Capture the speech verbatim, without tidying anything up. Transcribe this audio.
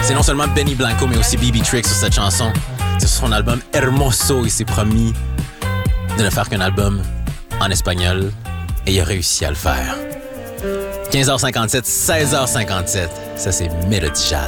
C'est non seulement Benny Blanco, mais aussi B B Trick sur cette chanson. C'est sur son album Hermoso. Il s'est promis de ne faire qu'un album en espagnol. Et il a réussi à le faire. quinze heures cinquante-sept, seize heures cinquante-sept. Ça, c'est Mélodie Jazz.